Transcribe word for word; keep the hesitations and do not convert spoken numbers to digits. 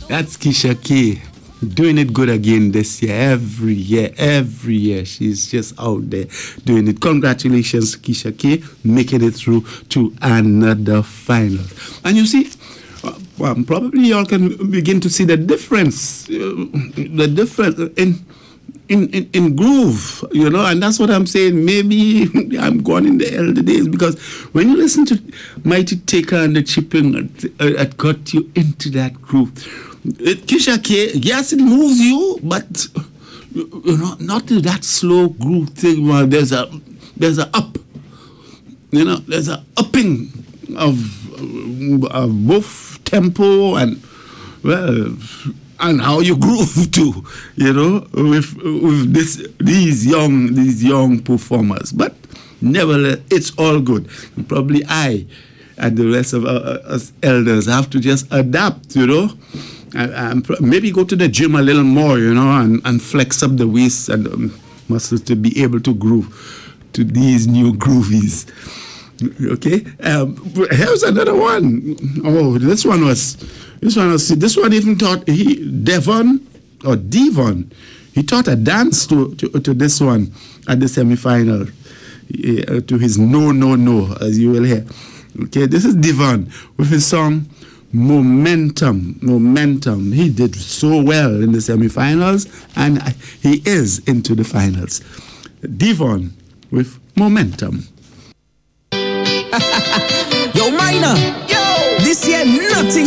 That's Keisha K. Doing it good again this year. Every year, every year. She's just out there doing it. Congratulations, Keisha K, making it through to another final. And you see, uh, well, probably y'all can begin to see the difference, uh, the difference in, in, in, in groove, you know, and that's what I'm saying. Maybe I'm gone in the elder days, because when you listen to Mighty Taker and the Chipping, it, it got you into that groove. It, Keisha K, yes, it moves you, but you know, not to that slow groove thing where there's a there's a up, you know, there's a upping of, of both tempo and well, and how you groove too, you know, with with this these young these young performers. But nevertheless, it's all good. And probably I and the rest of uh, us elders have to just adapt, you know. And maybe go to the gym a little more, you know, and, and flex up the waist and um, muscles to be able to groove to these new groovies. Okay, um, here's another one. Oh, this one was, this one was, this one even taught he Devon or Devon. He taught a dance to to, to this one at the semi-final, uh, to his No No No, as you will hear. Okay, this is Devon with his song Momentum, Momentum. He did so well in the semi-finals, and he is into the finals. Devon with Momentum. Yo, Minor. Yo. This year, nothing